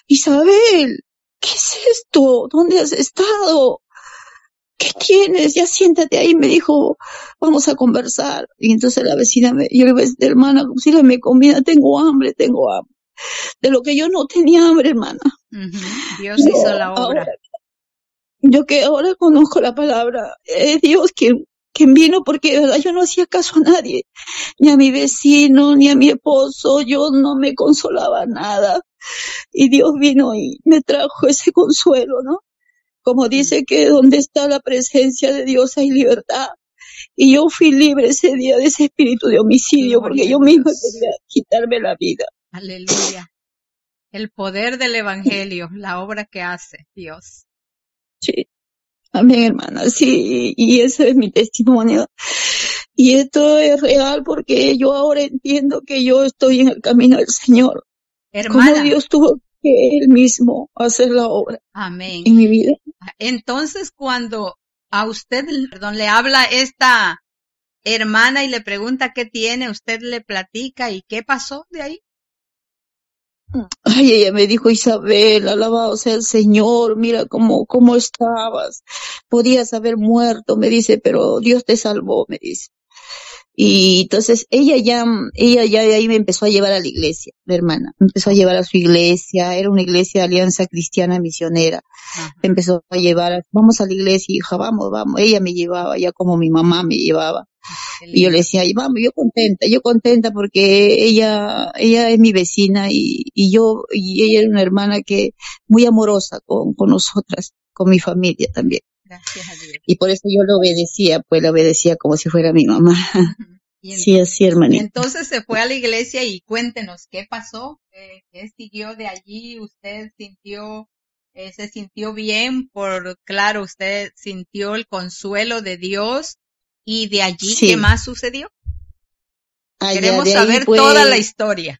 Isabel, ¿qué es esto? ¿Dónde has estado? ¿Qué tienes? Ya siéntate ahí, me dijo, vamos a conversar. Y entonces la vecina, yo le dije, hermana, consígueme comida, tengo hambre, tengo hambre. De lo que yo no tenía hambre, hermana. Dios hizo la obra. Yo que ahora conozco la palabra, es Dios quien vino, porque de verdad yo no hacía caso a nadie, ni a mi vecino, ni a mi esposo, yo no me consolaba nada. Y Dios vino y me trajo ese consuelo, ¿no? Como dice que donde está la presencia de Dios hay libertad. Y yo fui libre ese día de ese espíritu de homicidio, porque yo misma quería quitarme la vida. Aleluya. El poder del evangelio, la obra que hace Dios. Sí. Amén, hermana. Sí, y ese es mi testimonio. Y esto es real porque yo ahora entiendo que yo estoy en el camino del Señor. Hermana. Como Dios tuvo que Él mismo hacer la obra. Amén. En mi vida. Entonces, cuando a usted, le habla esta hermana y le pregunta qué tiene, usted le platica y qué pasó de ahí. Ay, ella me dijo, Isabel, alabado sea el Señor, mira cómo estabas. Podías haber muerto, me dice, pero Dios te salvó, me dice. Y entonces ella ya de ahí me empezó a llevar a la iglesia, la hermana. Me empezó a llevar a su iglesia, era una iglesia de Alianza Cristiana Misionera. Me empezó a llevar, vamos a la iglesia, hija, vamos. Ella me llevaba, ya como mi mamá me llevaba. Y yo le decía, vamos, yo contenta porque ella es mi vecina y ella era una hermana que muy amorosa con nosotras, con mi familia también. Gracias a Dios. Y por eso yo le obedecía como si fuera mi mamá. Sí, así, hermanita. Entonces se fue a la iglesia y cuéntenos, ¿qué pasó? ¿Qué siguió de allí? ¿Usted se sintió bien? Claro, usted sintió el consuelo de Dios. ¿Y de allí sí. qué más sucedió? Queremos de saber ahí, pues, toda la historia.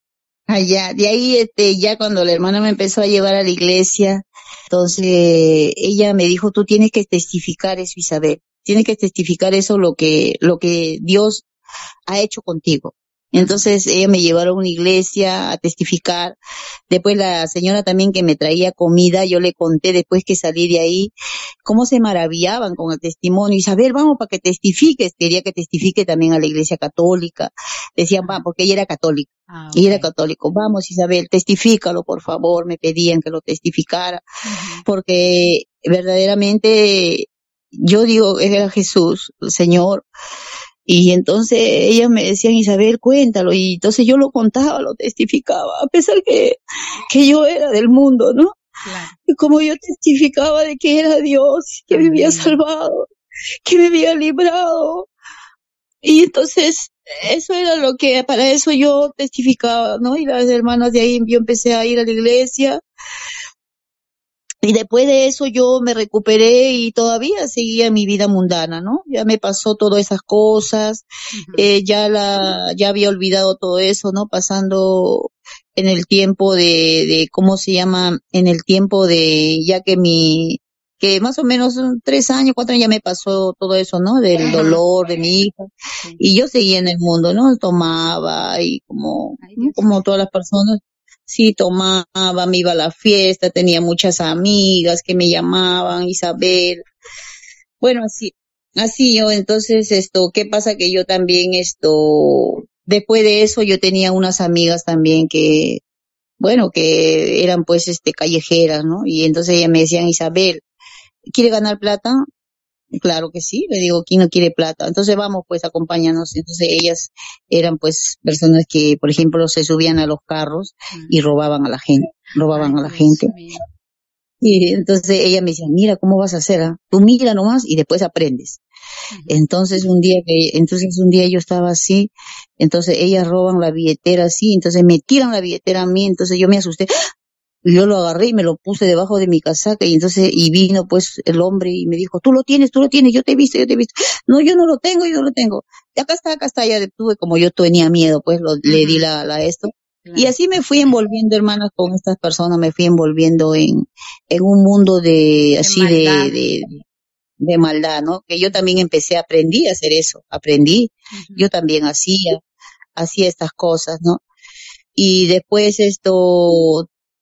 De ahí, ya cuando la hermana me empezó a llevar a la iglesia, entonces ella me dijo, tú tienes que testificar eso, Isabel. Tienes que testificar eso, lo que Dios ha hecho contigo. Entonces ella me llevaron a una iglesia a testificar. Después la señora también que me traía comida, yo le conté después que salí de ahí, cómo se maravillaban con el testimonio. Isabel, vamos para que testifiques. Quería que testifique también a la iglesia católica. Decían, va, porque ella era católica. Okay. Y era católico. Vamos, Isabel, testifícalo, por favor. Me pedían que lo testificara. Porque verdaderamente, yo digo, era Jesús, el Señor. Y entonces ellas me decían, Isabel, cuéntalo. Y entonces yo lo contaba, lo testificaba, a pesar que yo era del mundo, ¿no? Claro. Y como yo testificaba de que era Dios, que me había salvado, que me había librado. Y entonces eso era lo que, para eso yo testificaba, ¿no? Y las hermanas de ahí, yo empecé a ir a la iglesia. Y después de eso yo me recuperé y todavía seguía mi vida mundana, ¿no? Ya me pasó todas esas cosas, ya había olvidado todo eso, ¿no? Pasando en el tiempo de ¿cómo se llama? En el tiempo de, ya que que más o menos 3 años, 4 años ya me pasó todo eso, ¿no? Del dolor de mi hija. Y yo seguía en el mundo, ¿no? Tomaba y como todas las personas. Sí, tomaba, me iba a la fiesta, tenía muchas amigas que me llamaban, Isabel. Bueno, así yo, entonces ¿qué pasa? Que yo también después de eso yo tenía unas amigas también que, bueno, que eran pues callejeras, ¿no? Y entonces ellas me decían, Isabel, ¿quiere ganar plata? Claro que sí, le digo, ¿quién no quiere plata? Entonces vamos, pues, acompáñanos. Entonces ellas eran, pues, personas que, por ejemplo, se subían a los carros y robaban a la gente, Y entonces ella me decía, mira, ¿cómo vas a hacer? Tú mira nomás y después aprendes. Entonces un día yo estaba así, entonces ellas roban la billetera así, entonces me tiran la billetera a mí, entonces yo me asusté. Y yo lo agarré y me lo puse debajo de mi casaca y vino pues el hombre y me dijo, tú lo tienes, yo te he visto. No, yo no lo tengo. Acá está, ya tuve, como yo tenía miedo, pues le di esto. Claro. Y así me fui envolviendo, hermanas, con estas personas, me fui envolviendo en un mundo de maldad, ¿no? Que yo también aprendí a hacer eso, yo también hacía estas cosas, ¿no? Y después